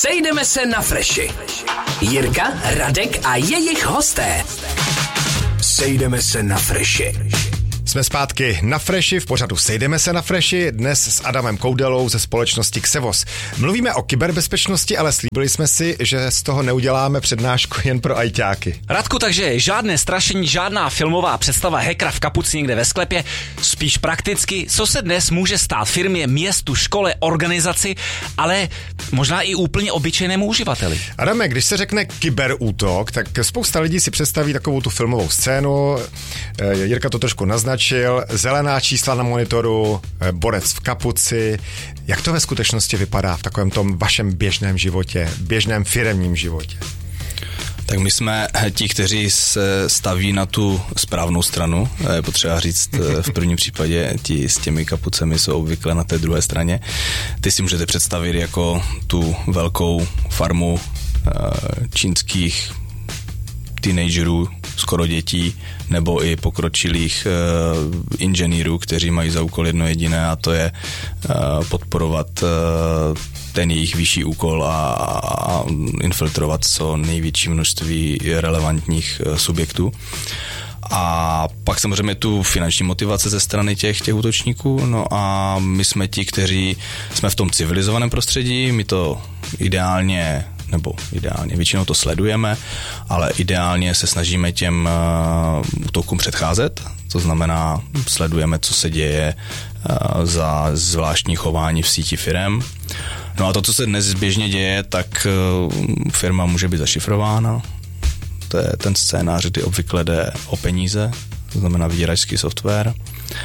Sejdeme se na Freši. Jirka, Radek a jejich hosté. Sejdeme se na Freši. Jsme zpátky na Freši, v pořadu Sejdeme se na Freši, dnes s Adamem Koudelou ze společnosti Xevos. Mluvíme o kyberbezpečnosti, ale slíbili jsme si, že z toho neuděláme přednášku jen pro ajťáky. Radku, takže žádné strašení, žádná filmová představa hackera v kapuci někde ve sklepě, spíš prakticky, co se dnes může stát firmě, městu, škole, organizaci, ale možná i úplně obyčejnému uživateli. Adame, když se řekne kyberútok, tak spousta lidí si představí takovou tu filmovou scénu, Jirka to trošku naznačil, zelená čísla na monitoru, borec v kapuci. Jak to ve skutečnosti vypadá v takovém tom vašem běžném životě, běžném firemním životě? Tak my jsme ti, kteří se staví na tu správnou stranu. Je potřeba říct, v prvním případě ti s těmi kapucemi jsou obvykle na té druhé straně. Ty si můžete představit jako tu velkou farmu čínských teenagerů, skoro dětí, nebo i pokročilých inženýrů, kteří mají za úkol jedno jediné, a to je podporovat ten jejich vyšší úkol a infiltrovat co největší množství relevantních subjektů. A pak samozřejmě tu finanční motivace ze strany těch útočníků, no a my jsme ti, kteří jsme v tom civilizovaném prostředí, my to ideálně, většinou to sledujeme, ale ideálně se snažíme těm útokům předcházet, to znamená, sledujeme, co se děje za zvláštní chování v síti firem. No a to, co se dnes běžně děje, tak firma může být zašifrována. To je ten scénář, kdy obvykle jde o peníze, to znamená vyděračský software.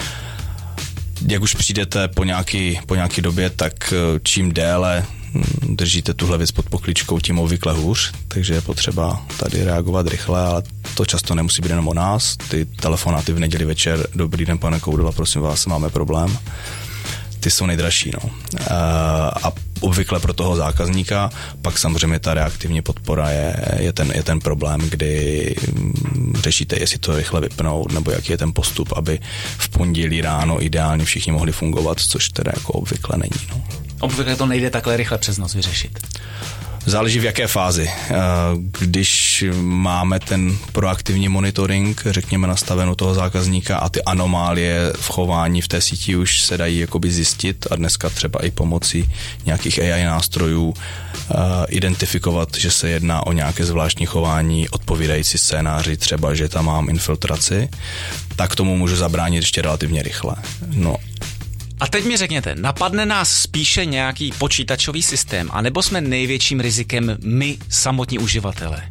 Jak už přijdete po nějaký době, tak čím déle držíte tuhle věc pod pokličkou, tím obvykle hůř, takže je potřeba tady reagovat rychle, ale to často nemusí být jenom o nás. Ty telefonáty v neděli večer, dobrý den, pane Koudela, prosím vás, máme problém. Ty jsou nejdražší, no. A obvykle pro toho zákazníka, pak samozřejmě ta reaktivní podpora je ten problém, kdy řešíte, jestli to rychle vypnout, nebo jaký je ten postup, aby v pondělí ráno ideálně všichni mohli fungovat, což teda jako obvykle není, no. Obvykle to nejde takhle rychle přes noc vyřešit. Záleží v jaké fázi. Když máme ten proaktivní monitoring, řekněme, nastaven u toho zákazníka a ty anomálie v chování v té síti už se dají jakoby zjistit a dneska třeba i pomocí nějakých AI nástrojů identifikovat, že se jedná o nějaké zvláštní chování odpovídající scénáři, třeba, že tam mám infiltraci, tak tomu můžu zabránit ještě relativně rychle. No. A teď mi řekněte, napadne nás spíše nějaký počítačový systém, anebo jsme největším rizikem my, samotní uživatelé?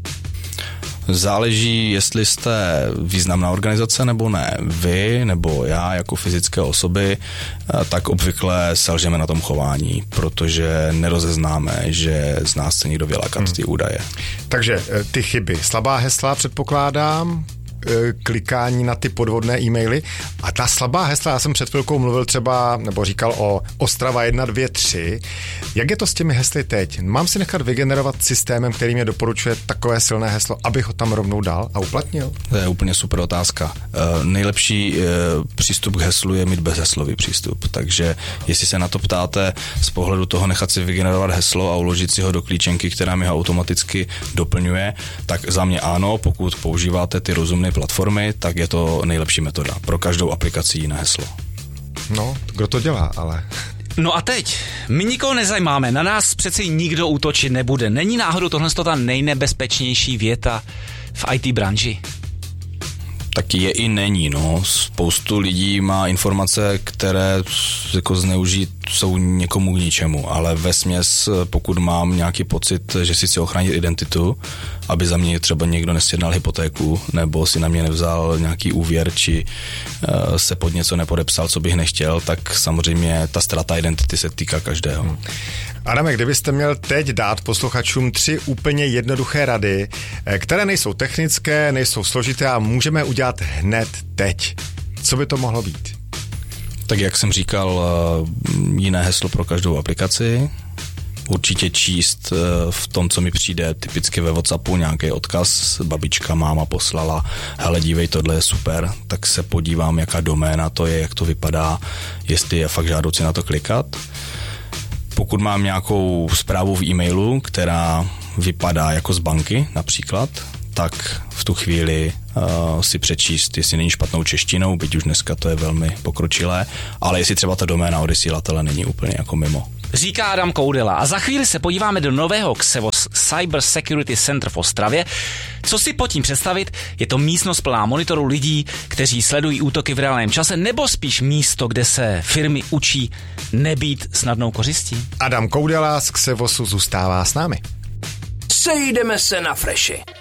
Záleží, jestli jste významná organizace nebo ne. Vy nebo já jako fyzické osoby, tak obvykle selžeme na tom chování, protože nerozeznáme, že z nás chce někdo vylákat ty údaje. Takže ty chyby, slabá hesla předpokládám, klikání na ty podvodné e-maily. A ta slabá hesla, já jsem před chvilkou mluvil třeba, nebo říkal o Ostrava 1, 2, 3. Jak je to s těmi hesly teď? Mám si nechat vygenerovat systémem, který mě doporučuje takové silné heslo, abych ho tam rovnou dal a uplatnil? To je úplně super otázka. Nejlepší přístup k heslu je mít bezheslový přístup, takže jestli se na to ptáte z pohledu toho nechat si vygenerovat heslo a uložit si ho do klíčenky, která mi ho automaticky doplňuje, tak za mě ano, pokud používáte ty rozumné platformy, tak je to nejlepší metoda. Pro každou aplikaci jiné heslo. No, kdo to dělá, ale... No a teď, my nikoho nezajímáme, na nás přeci nikdo útočit nebude. Není náhodou tohle ta nejnebezpečnější věta v IT branži? Taky je i není, no. Spoustu lidí má informace, které jako zneužít jsou někomu k ničemu, ale vesměs, pokud mám nějaký pocit, že si chci ochránit identitu, aby za mě třeba někdo nesjednal hypotéku, nebo si na mě nevzal nějaký úvěr, či se pod něco nepodepsal, co bych nechtěl, tak samozřejmě ta ztráta identity se týká každého. Adame, kdybyste měl teď dát posluchačům 3 úplně jednoduché rady, které nejsou technické, nejsou složité a můžeme udělat hned teď. Co by to mohlo být? Tak jak jsem říkal, jiné heslo pro každou aplikaci. Určitě číst v tom, co mi přijde typicky ve WhatsAppu, nějaký odkaz, babička, máma poslala, hele, dívej, tohle je super, tak se podívám, jaká doména to je, jak to vypadá, jestli je fakt žádoucí na to klikat. pokud mám nějakou zprávu v e-mailu, která vypadá jako z banky například, tak v tu chvíli si přečíst, jestli není špatnou češtinou, byť už dneska to je velmi pokročilé, ale jestli třeba ta doména odesílatele není úplně jako mimo. Říká Adam Koudela a za chvíli se podíváme do nového Xevos Cyber Security Center v Ostravě. Co si pod tím představit? Je to místnost plná monitorů lidí, kteří sledují útoky v reálném čase, nebo spíš místo, kde se firmy učí nebýt snadnou kořistí? Adam Koudela z Xevosu zůstává s námi. Sejdeme se na Freši.